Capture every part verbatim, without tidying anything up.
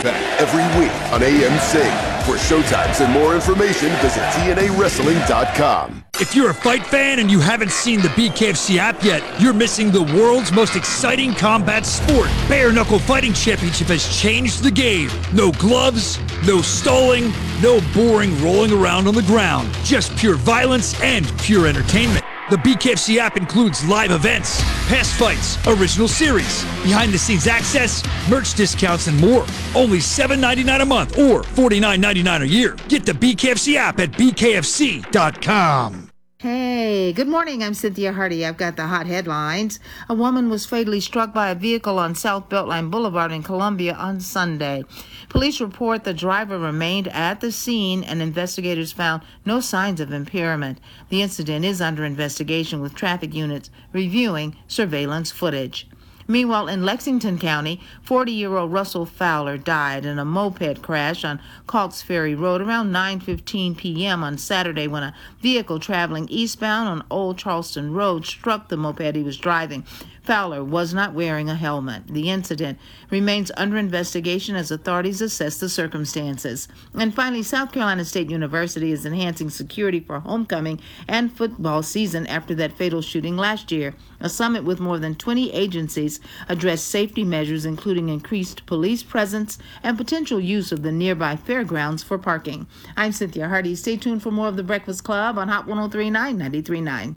Impact every week on A M C. For showtimes and more information, visit T N A wrestling dot com. If you're a fight fan and you haven't seen the B K F C app yet, you're missing the world's most exciting combat sport. Bare Knuckle Fighting Championship has changed the game. No gloves, no stalling, no boring rolling around on the ground. Just pure violence and pure entertainment. The B K F C app includes live events, past fights, original series, behind-the-scenes access, merch discounts, and more. Only seven dollars and ninety-nine cents a month or forty-nine dollars and ninety-nine cents a year. Get the B K F C app at B K F C dot com. Hey, good morning. I'm Cynthia Hardy. I've got the hot headlines. A woman was fatally struck by a vehicle on South Beltline Boulevard in Columbia on Sunday. Police report the driver remained at the scene and investigators found no signs of impairment. The incident is under investigation with traffic units reviewing surveillance footage. Meanwhile, in Lexington County, forty-year-old Russell Fowler died in a moped crash on Calks Ferry Road around nine fifteen p.m. on Saturday when a vehicle traveling eastbound on Old Charleston Road struck the moped he was driving. Fowler was not wearing a helmet. The incident remains under investigation as authorities assess the circumstances. And finally, South Carolina State University is enhancing security for homecoming and football season after that fatal shooting last year. A summit with more than twenty agencies addressed safety measures, including increased police presence and potential use of the nearby fairgrounds for parking. I'm Cynthia Hardy. Stay tuned for more of The Breakfast Club on Hot one oh three point nine, ninety-three point nine.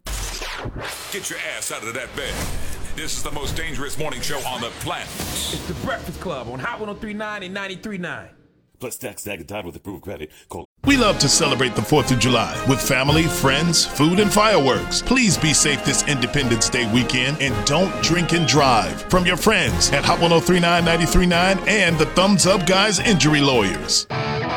Get your ass out of that bed. This is the most dangerous morning show on the planet. It's The Breakfast Club on Hot one oh three point nine and ninety-three point nine. Plus tax, tag, and time with approved credit. Call. We love to celebrate the fourth of July with family, friends, food, and fireworks. Please be safe this Independence Day weekend and don't drink and drive. From your friends at Hot one oh three point nine, ninety-three point nine and the Thumbs Up Guys Injury Lawyers.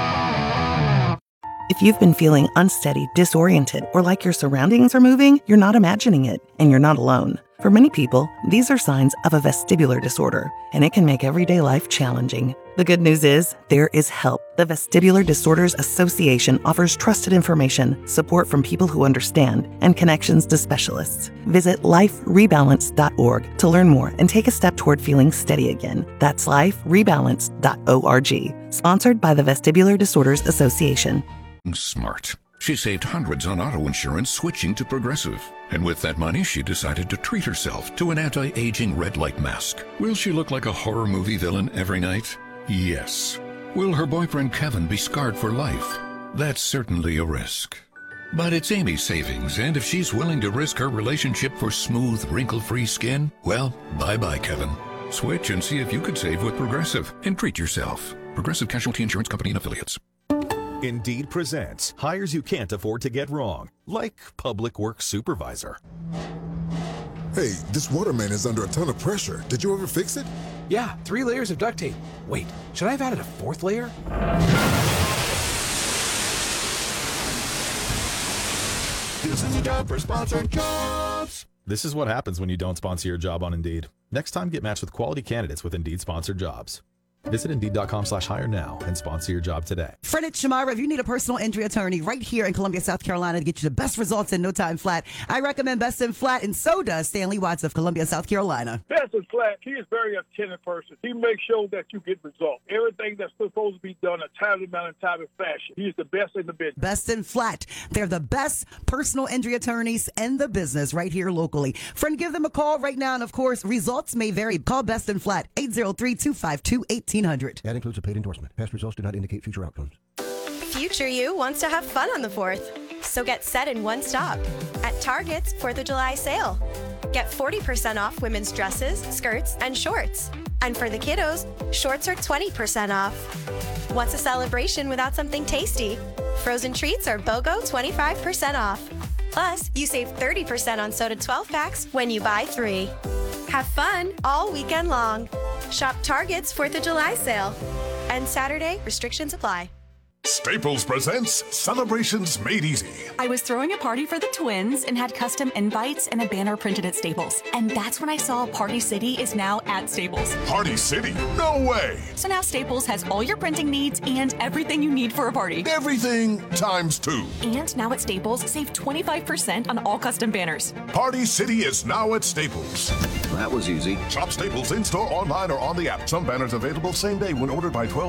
If you've been feeling unsteady, disoriented, or like your surroundings are moving, you're not imagining it, and you're not alone. For many people, these are signs of a vestibular disorder, and it can make everyday life challenging. The good news is, there is help. The Vestibular Disorders Association offers trusted information, support from people who understand, and connections to specialists. Visit life rebalance dot org to learn more and take a step toward feeling steady again. That's life rebalance dot org. Sponsored by the Vestibular Disorders Association. Smart. She saved hundreds on auto insurance switching to Progressive. And with that money, she decided to treat herself to an anti-aging red light mask. Will she look like a horror movie villain every night? Yes. Will her boyfriend Kevin be scarred for life? That's certainly a risk. But it's Amy's savings, and if she's willing to risk her relationship for smooth, wrinkle-free skin, well, bye-bye, Kevin. Switch and see if you could save with Progressive and treat yourself. Progressive Casualty Insurance Company and Affiliates. Indeed presents hires you can't afford to get wrong, like public works supervisor. Hey, this water main is under a ton of pressure. Did you ever fix it? Yeah, three layers of duct tape. Wait, should I have added a fourth layer? This is a job for sponsored jobs. This is what happens when you don't sponsor your job on Indeed. Next time, get matched with quality candidates with Indeed sponsored jobs. Visit Indeed.com slash hire now and sponsor your job today. Friend, it's Shamara. If you need a personal injury attorney right here in Columbia, South Carolina to get you the best results in no time flat, I recommend Best in Flat, and so does Stanley Watts of Columbia, South Carolina. Best in Flat, he is a very attentive person. He makes sure that you get results. Everything that's supposed to be done a timely amount of time and fashion. He's the best in the business. Best in Flat. They're the best personal injury attorneys in the business right here locally. Friend, give them a call right now, and of course, results may vary. Call Best in Flat, eight zero three, two five two, one eight zero zero. That includes a paid endorsement. Past results do not indicate future outcomes. Future you wants to have fun on the fourth, so get set in one stop at Target's fourth of July sale. Get forty percent off women's dresses, skirts, and shorts. And for the kiddos, shorts are twenty percent off. What's a celebration without something tasty? Frozen treats are BOGO twenty-five percent off. Plus, you save thirty percent on soda twelve packs when you buy three. Have fun all weekend long. Shop Target's fourth of July sale. And Saturday, restrictions apply. Staples presents Celebrations Made Easy. I was throwing a party for the twins and had custom invites and a banner printed at Staples. And that's when I saw Party City is now at Staples. Party City? No way! So now Staples has all your printing needs and everything you need for a party. Everything times two. And now at Staples, save twenty-five percent on all custom banners. Party City is now at Staples. That was easy. Shop Staples in-store, online, or on the app. Some banners available same day when ordered by twelve.